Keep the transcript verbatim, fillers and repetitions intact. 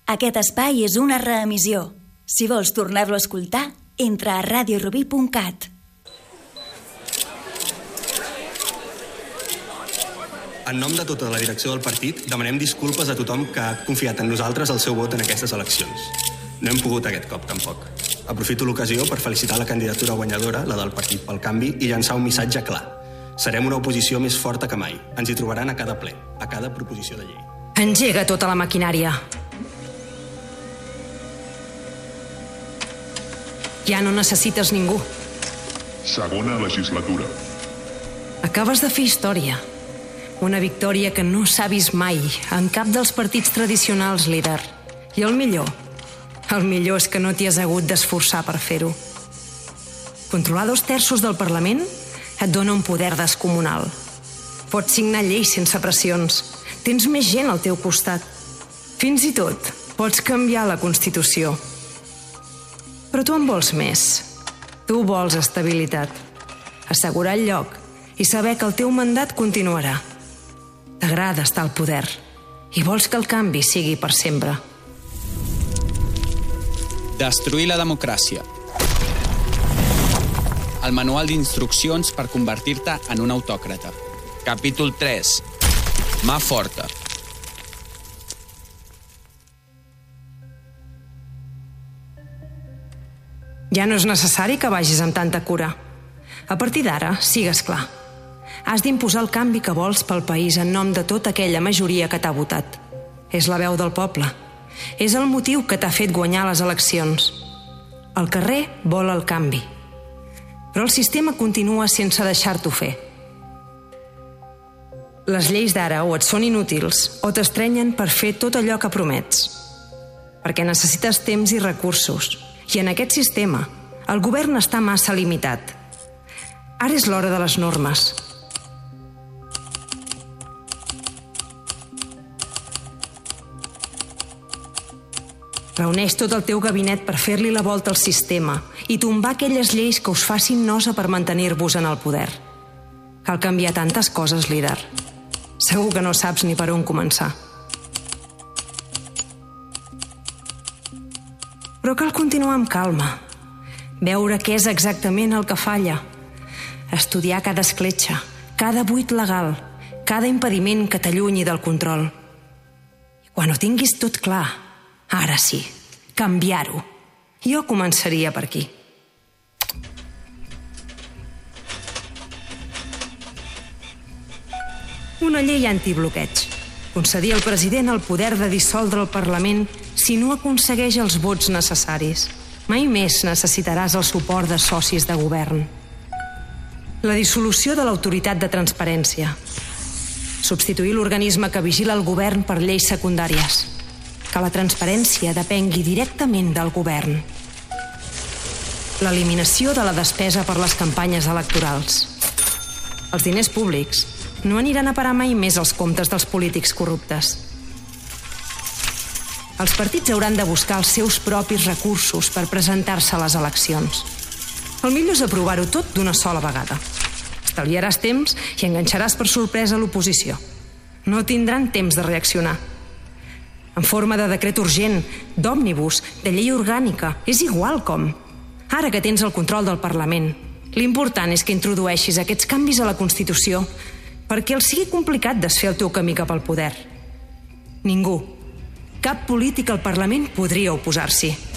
Aquest espai és una reemissió. Si vols tornar-lo a escoltar, entra a radio rubí punt cat. En nom de tota la direcció del partit, demanem disculpes a tothom que ha confiat en nosaltres el seu vot en aquestes eleccions. No hem pogut aquest cop, tampoc. Aprofito l'ocasió per felicitar la candidatura guanyadora, la del Partit pel Canvi, i llançar un missatge clar. Serem una oposició més forta que mai. Ens hi trobaran a cada ple, a cada proposició de llei. Engega tota la maquinària. Ja no necessites ningú. Segona legislatura. Acabes de fer història. Una victòria que no s'ha vist mai en cap dels partits tradicionals, líder. I el millor, el millor és que no t'hi has hagut d'esforçar per fer-ho. Controlar dos terços del Parlament et dona un poder descomunal. Pots signar lleis sense pressions. Tens més gent al teu costat. Fins i tot pots canviar la Constitució. Però tu en vols més. Tu vols estabilitat. Assegurar el lloc i saber que el teu mandat continuarà. T'agrada estar al poder i vols que el canvi sigui per sempre. Destruir la democràcia. El manual d'instruccions per convertir-te en un autòcrata. Capítol tres. Mà forta. Ja no és necessari que vagis amb tanta cura. A partir d'ara, sigues clar. Has d'imposar el canvi que vols pel país en nom de tota aquella majoria que t'ha votat. És la veu del poble. És el motiu que t'ha fet guanyar les eleccions. El carrer vol el canvi. Però el sistema continua sense deixar-t'ho fer. Les lleis d'ara o et són inútils o t'estrenyen per fer tot allò que promets. Perquè necessites temps i recursos. I en aquest sistema, el govern està massa limitat. Ara és l'hora de les normes. Reuneix tot el teu gabinet per fer-li la volta al sistema i tombar aquelles lleis que us facin nosa per mantenir-vos en el poder. Cal canviar tantes coses, líder. Segur que no saps ni per on començar. Però cal continuar amb calma. Veure què és exactament el que falla. Estudiar cada escletxa, cada buit legal, cada impediment que t'allunyi del control. I quan ho tinguis tot clar, ara sí, canviar-ho. Jo començaria per aquí. Una llei antibloqueig. Concedir al president el poder de dissoldre el Parlament si no aconsegueix els vots necessaris. Mai més necessitaràs el suport de socis de govern. La dissolució de l'autoritat de transparència. Substituir l'organisme que vigila el govern per lleis secundàries. Que la transparència depengui directament del govern. L'eliminació de la despesa per les campanyes electorals. Els diners públics no aniran a parar mai més als comptes dels polítics corruptes. Els partits hauran de buscar els seus propis recursos per presentar-se a les eleccions. El millor és aprovar-ho tot d'una sola vegada. Estalviaràs temps i enganxaràs per sorpresa l'oposició. No tindran temps de reaccionar. En forma de decret urgent, d'òmnibus, de llei orgànica, és igual com. Ara que tens el control del Parlament, l'important és que introdueixis aquests canvis a la Constitució perquè els sigui complicat desfer el teu camí cap al poder. Ningú, cap polític al Parlament podria oposar-s'hi.